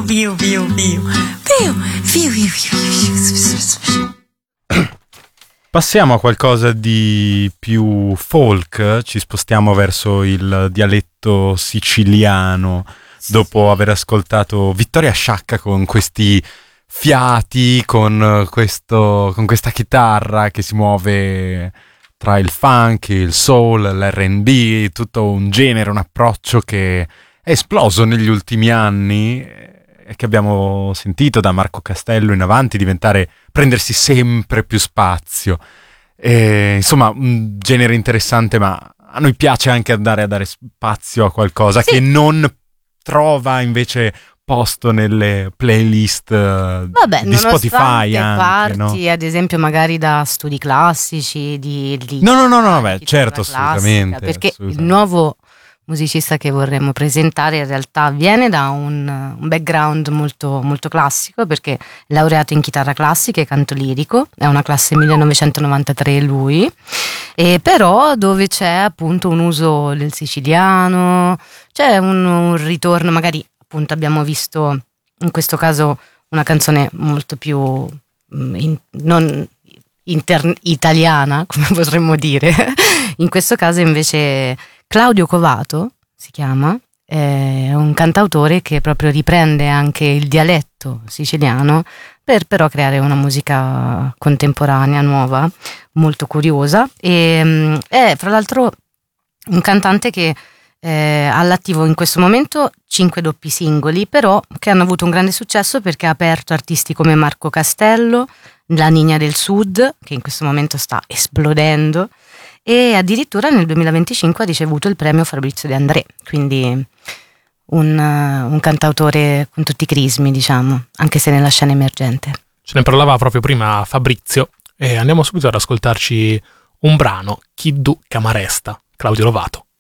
Piu, piu, piu, piu. Piu, piu, piu, piu. Passiamo a qualcosa di più folk, ci spostiamo verso il dialetto siciliano, dopo aver ascoltato Vittoria Sciacca con questi fiati, con questa chitarra che si muove tra il funk, il soul, l'R&B, tutto un genere, un approccio che è esploso negli ultimi anni e che abbiamo sentito da Marco Castello in avanti prendersi sempre più spazio. Insomma, un genere interessante, ma a noi piace anche andare a dare spazio a qualcosa che non trova invece posto nelle playlist di Spotify anche, parti, no? ad esempio magari da studi classici No, vabbè, certo, assolutamente, perché assolutamente. Il nuovo musicista che vorremmo presentare in realtà viene da un background molto, molto classico, perché è laureato in chitarra classica e canto lirico, è una classe 1993 lui, e però dove c'è appunto un uso del siciliano, c'è un ritorno, magari appunto abbiamo visto in questo caso una canzone molto più non italiana, come potremmo dire. In questo caso invece Claudio Covato si chiama, è un cantautore che proprio riprende anche il dialetto siciliano per però creare una musica contemporanea, nuova, molto curiosa, e è fra l'altro un cantante che ha all'attivo in questo momento 5 doppi singoli, però che hanno avuto un grande successo perché ha aperto artisti come Marco Castello, La Niña del Sud, che in questo momento sta esplodendo, e addirittura nel 2025 ha ricevuto il premio Fabrizio De André, quindi un cantautore con tutti i crismi, diciamo, anche se nella scena emergente. Ce ne parlava proprio prima Fabrizio e andiamo subito ad ascoltarci un brano, Chi du Camaresta, Claudio Lovato.